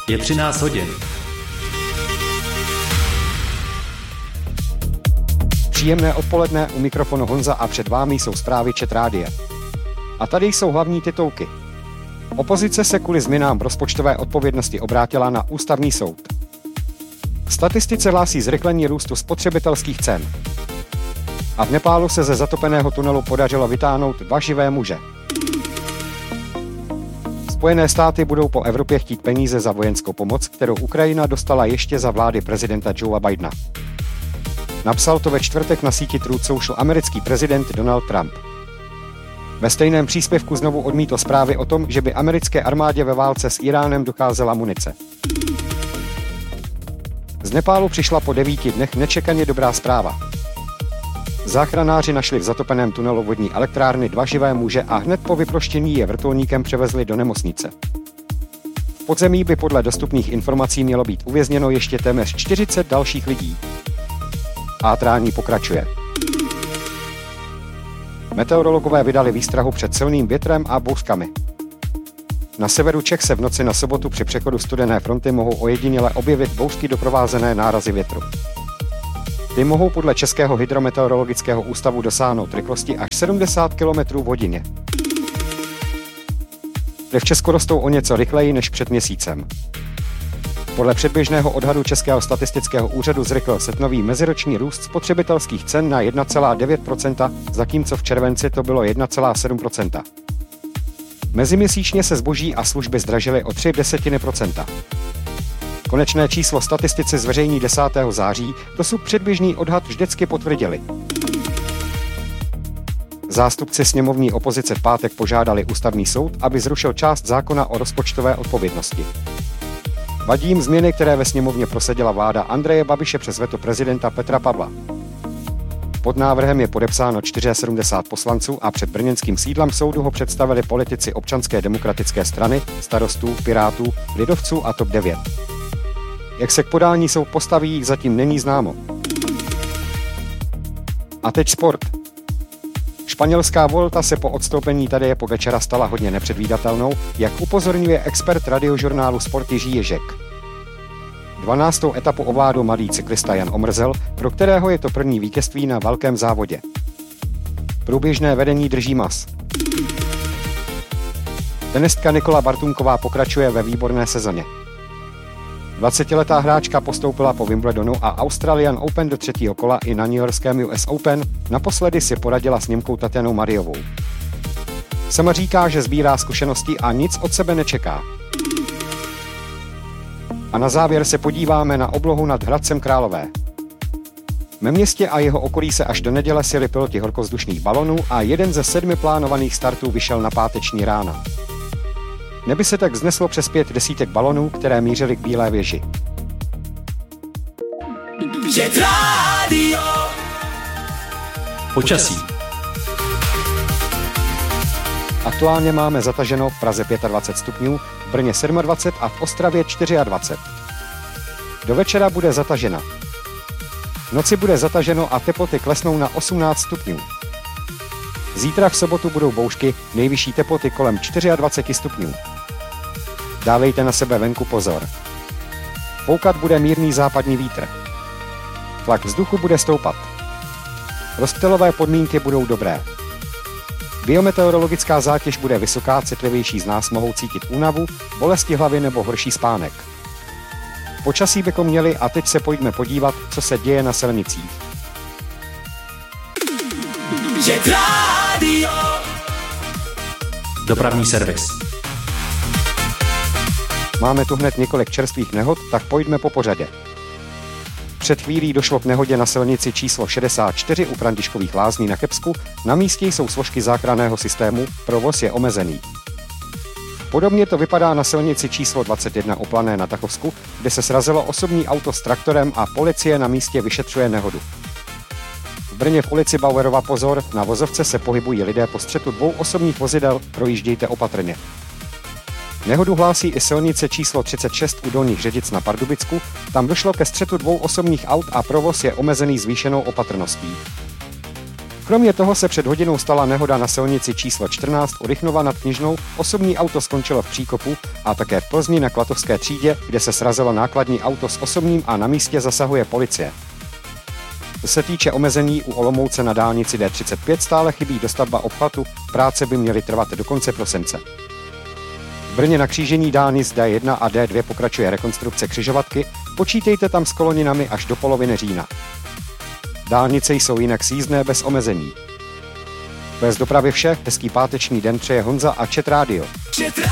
Je 13 hodin. Příjemné odpoledne, u mikrofonu Honza a před vámi jsou zprávy ČT Rádia. A tady jsou hlavní titulky. Opozice se kvůli změnám v rozpočtové odpovědnosti obrátila na ústavní soud. Statistice hlásí zrychlení růstu spotřebitelských cen. A v Nepálu se ze zatopeného tunelu podařilo vytáhnout 2 živé muže. Spojené státy budou po Evropě chtít peníze za vojenskou pomoc, kterou Ukrajina dostala ještě za vlády prezidenta Joea Bidena. Napsal to ve čtvrtek na síti Truth Social americký prezident Donald Trump. Ve stejném příspěvku znovu odmítl zprávy o tom, že by americké armádě ve válce s Iránem docházela munice. Z Nepálu přišla po 9 dnech nečekaně dobrá zpráva. Záchranáři našli v zatopeném tunelu vodní elektrárny 2 živé muže a hned po vyproštění je vrtulníkem převezli do nemocnice. V podzemí by podle dostupných informací mělo být uvězněno ještě téměř 40 dalších lidí. Pátrání pokračuje. Meteorologové vydali výstrahu před silným větrem a bouřkami. Na severu Čech se v noci na sobotu při přechodu studené fronty mohou ojediněle objevit bouřky doprovázené nárazy větru. Ty mohou podle Českého hydrometeorologického ústavu dosáhnout rychlosti až 70 km v hodině. V Česku rostou o něco rychleji než před měsícem. Podle předběžného odhadu Českého statistického úřadu zrychlil srpnový meziroční růst spotřebitelských cen na 1,9%, zatímco v červenci to bylo 1,7%. Meziměsíčně se zboží a služby zdražily o 0,3%. Konečné číslo statistici zveřejní 10. září, dosud předběžný odhad vždycky potvrdili. Zástupci sněmovní opozice v pátek požádali ústavní soud, aby zrušil část zákona o rozpočtové odpovědnosti. Vadí jim změny, které ve sněmovně prosadila vláda Andreje Babiše přes veto prezidenta Petra Pavla. Pod návrhem je podepsáno 74 poslanců a před brněnským sídlem soudu ho představili politici Občanské demokratické strany, Starostů, Pirátů, Lidovců a TOP 09. Jak se k podání soud postaví, zatím není známo. A teď sport. Španělská Volta se po odstoupení Tadeje Pogačara stala hodně nepředvídatelnou, jak upozorňuje expert radiožurnálu Sport Jiří Ježek. 12. etapu ovládl mladý cyklista Jan Omrzel, pro kterého je to první vítězství na velkém závodě. Průběžné vedení drží mas. Tenistka Nikola Bartunková pokračuje ve výborné sezóně. 20letá hráčka postoupila po Wimbledonu a Australian Open do 3. kola i na newyorském US Open, naposledy si poradila s Němkou Tatjanou Mariovou. Sama říká, že sbírá zkušenosti a nic od sebe nečeká. A na závěr se podíváme na oblohu nad Hradcem Králové. Ve městě a jeho okolí se až do neděle sjeli piloti horkovzdušných balonů a jeden ze 7 plánovaných startů vyšel na páteční ráno. Neby se tak vzneslo přes 5 desítek balonů, které mířily k Bílé věži. Počasí. Aktuálně máme zataženo v Praze 25 stupňů, v Brně 27 a v Ostravě 24. Do večera bude zatažena. V noci bude zataženo a teploty klesnou na 18 stupňů. Zítra v sobotu budou bouřky, nejvyšší teploty kolem 24 stupňů. Dávejte na sebe venku pozor. Foukat bude mírný západní vítr. Tlak vzduchu bude stoupat. Rozptylové podmínky budou dobré. Biometeorologická zátěž bude vysoká, citlivější z nás mohou cítit únavu, bolesti hlavy nebo horší spánek. Počasí bychom měli a teď se pojďme podívat, co se děje na silnicích. Dopravní servis. Máme tu hned několik čerstvých nehod, tak pojďme po pořadě. Před chvílí došlo k nehodě na silnici číslo 64 u Františkových Lázní na Chebsku, na místě jsou složky záchranného systému, provoz je omezený. Podobně to vypadá na silnici číslo 21 u Plané na Tachovsku, kde se srazilo osobní auto s traktorem a policie na místě vyšetřuje nehodu. V Brně v ulici Bauerova pozor, na vozovce se pohybují lidé po střetu 2 osobních vozidel, projíždějte opatrně. Nehodu hlásí i silnice číslo 36 u Dolních Ředic na Pardubicku, tam došlo ke střetu 2 osobních aut a provoz je omezený zvýšenou opatrností. Kromě toho se před hodinou stala nehoda na silnici číslo 14 u Rychnova nad Knižnou, osobní auto skončilo v příkopu a také v Plzni na Klatovské třídě, kde se srazilo nákladní auto s osobním a na místě zasahuje policie. Co se týče omezení u Olomouce na dálnici D35, stále chybí dostavba obchvatu, práce by měly trvat do konce prosince. V Brně na křížení dálnic D1 a D2 pokračuje rekonstrukce křižovatky, počítejte tam s koloninami až do poloviny října. Dálnice jsou jinak sjízdné bez omezení. Bez dopravy vše, hezký páteční den přeje Honza a Chat Radio.